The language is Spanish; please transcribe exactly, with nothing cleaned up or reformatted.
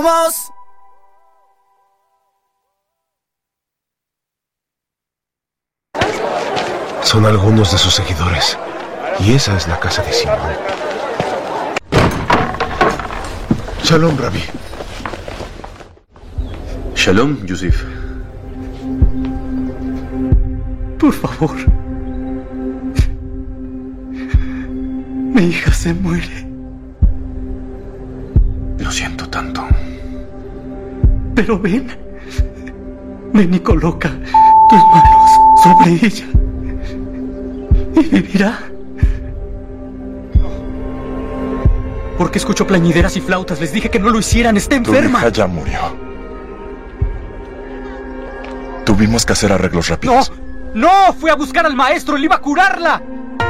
¡Vamos! Son algunos de sus seguidores. Y esa es la casa de Simón. Shalom, Rabbi. Shalom, Yusif. Por favor. Mi hija se muere. Lo siento tanto. Pero ven. Ven y coloca tus manos sobre ella. Y vivirá. Porque escucho plañideras y flautas. Les dije que no lo hicieran. Está enferma. Tu hija ya murió. Tuvimos que hacer arreglos rápidos. ¡No! ¡No! Fui a buscar al maestro. Él iba a curarla.